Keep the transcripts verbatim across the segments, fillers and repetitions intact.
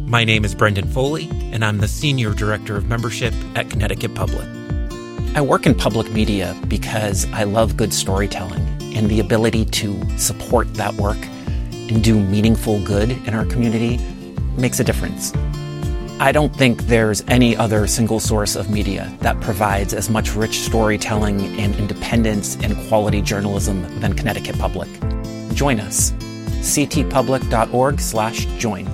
My name is Brendan Foley, and I'm the Senior Director of Membership at Connecticut Public. I work in public media because I love good storytelling, and the ability to support that work and do meaningful good in our community makes a difference. I don't think there's any other single source of media that provides as much rich storytelling and independence and quality journalism than Connecticut Public. Join us. ctpublic.org slash join.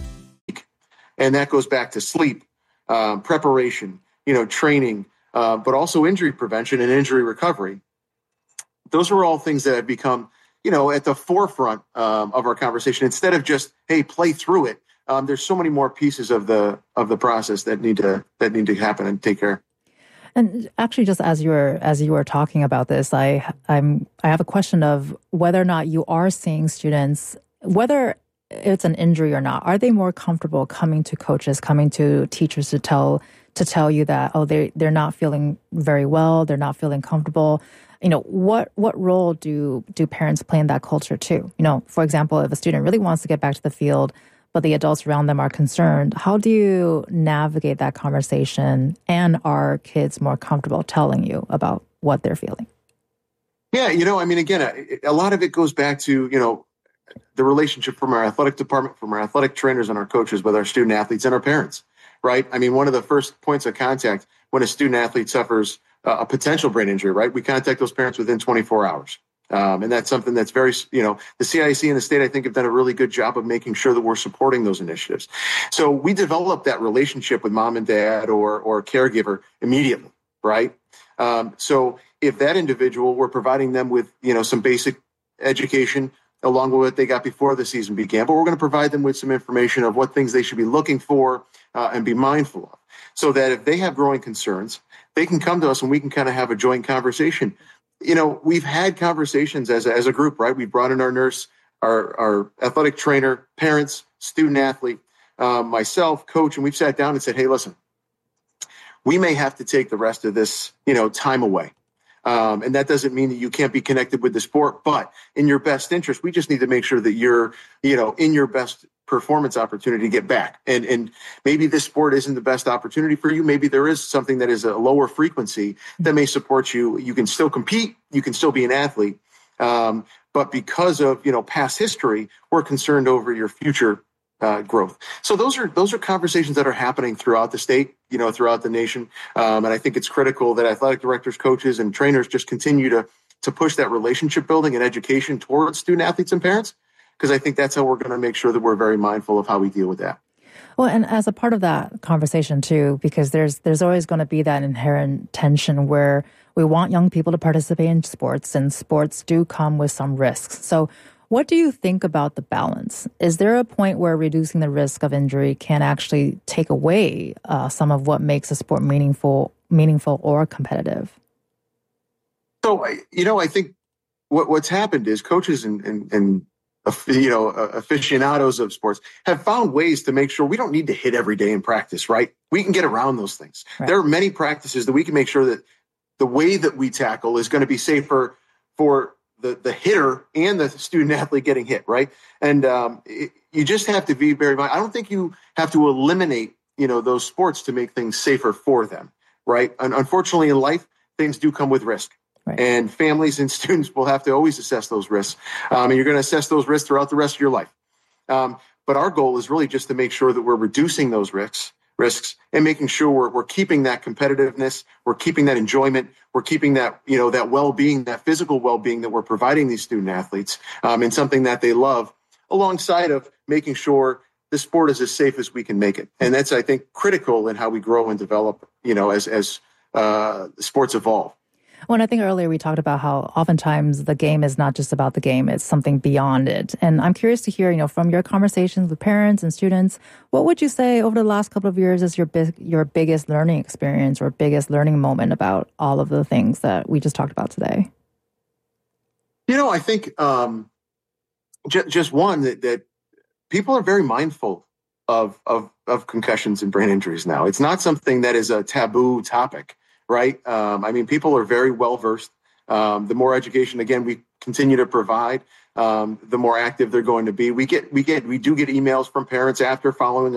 And that goes back to sleep, uh, preparation, you know, training, uh, but also injury prevention and injury recovery. Those are all things that have become, you know, at the forefront um, of our conversation. Instead of just, hey, play through it. Um, there's so many more pieces of the of the process that need to that need to happen and take care. And actually, just as you were as you were talking about this, I I'm I have a question of whether or not you are seeing students, whether it's an injury or not, are they more comfortable coming to coaches, coming to teachers to tell to tell you that, oh, they they're not feeling very well, they're not feeling comfortable? You know, what what role do do parents play in that culture too? You know, for example, if a student really wants to get back to the field, but the adults around them are concerned, how do you navigate that conversation, and are kids more comfortable telling you about what they're feeling? Yeah, you know, I mean, again, a, a lot of it goes back to, you know, the relationship from our athletic department, from our athletic trainers and our coaches with our student athletes and our parents, right? I mean, one of the first points of contact when a student athlete suffers uh, a potential brain injury, right? We contact those parents within twenty-four hours. Um, and that's something that's very, you know, the C I C and the state, I think, have done a really good job of making sure that we're supporting those initiatives. So we develop that relationship with mom and dad or, or caregiver immediately, right? Um, so if that individual, we're providing them with, you know, some basic education along with what they got before the season began, but we're going to provide them with some information of what things they should be looking for uh, and be mindful of, so that if they have growing concerns, they can come to us and we can kind of have a joint conversation. You know, we've had conversations as a, as a group, right? We brought in our nurse, our, our athletic trainer, parents, student athlete, um, myself, coach, and we've sat down and said, hey, listen, we may have to take the rest of this, you know, time away. Um, and that doesn't mean that you can't be connected with the sport, but in your best interest, we just need to make sure that you're, you know, in your best performance opportunity to get back. And and maybe this sport isn't the best opportunity for you. Maybe there is something that is a lower frequency that may support you. You can still compete. You can still be an athlete. Um, but because of, you know, past history, we're concerned over your future uh, growth. So those are those are conversations that are happening throughout the state, you know, throughout the nation. Um, and I think it's critical that athletic directors, coaches, and trainers just continue to to push that relationship building and education towards student athletes and parents, because I think that's how we're going to make sure that we're very mindful of how we deal with that. Well, and as a part of that conversation too, because there's there's always going to be that inherent tension where we want young people to participate in sports, and sports do come with some risks. So what do you think about the balance? Is there a point where reducing the risk of injury can actually take away uh, some of what makes a sport meaningful, meaningful or competitive? So, you know, I think what, what's happened is coaches and, and, and you know, aficionados of sports have found ways to make sure we don't need to hit every day in practice, right? We can get around those things. Right. There are many practices that we can make sure that the way that we tackle is going to be safer for the, the hitter and the student athlete getting hit, right? And um, it, you just have to be very mindful. I don't think you have to eliminate, you know, those sports to make things safer for them, right? And unfortunately, in life, things do come with risk. Right. And families and students will have to always assess those risks. Um, and you're going to assess those risks throughout the rest of your life. Um, but our goal is really just to make sure that we're reducing those risks, risks and making sure we're, we're keeping that competitiveness, we're keeping that enjoyment, we're keeping that, you know, that well-being, that physical well-being that we're providing these student athletes um, in something that they love, alongside of making sure the sport is as safe as we can make it. And that's, I think, critical in how we grow and develop, you know, as, as uh, sports evolve. Well, I think earlier we talked about how oftentimes the game is not just about the game, it's something beyond it. And I'm curious to hear, you know, from your conversations with parents and students, what would you say over the last couple of years is your big, your biggest learning experience or biggest learning moment about all of the things that we just talked about today? You know, I think um, j- just one, that, that people are very mindful of, of, of concussions and brain injuries now. It's not something that is a taboo topic. Right. Um, I mean, people are very well versed. Um, the more education, again, we continue to provide, um, the more active they're going to be. We get, we get, we do get emails from parents after following